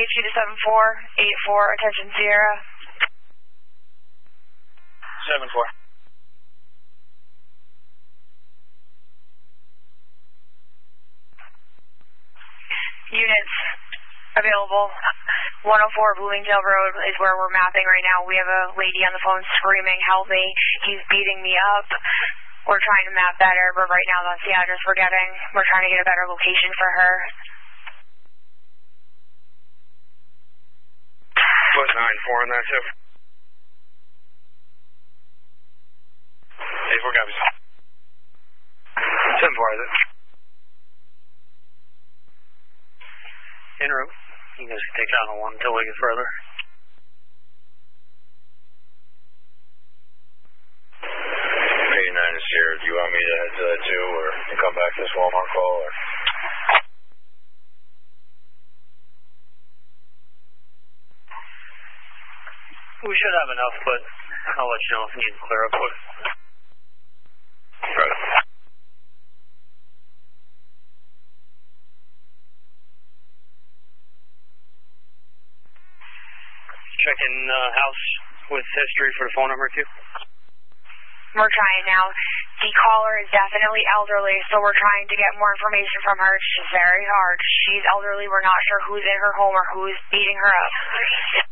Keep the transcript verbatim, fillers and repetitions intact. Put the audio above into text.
H U to seven four eight four, attention Sierra. seven four. Units available. one oh four Bloomingdale Road is where we're mapping right now. We have a lady on the phone screaming, help me, he's beating me up. We're trying to map better, but right now that's the address we're getting. We're trying to get a better location for her. Put nine four in there too. eight four copies. ten four is it? En route. You guys can take down a one until we get further. eighty-nine is here. Do you want me to head to that too, or come back to this Walmart call? Or? We should have enough, but I'll let you know if you need to clear up quick. Right. Checking uh, house with history for the phone number too. We're trying now. The caller is definitely elderly, so we're trying to get more information from her. It's just very hard. She's elderly. We're not sure who's in her home or who's beating her up.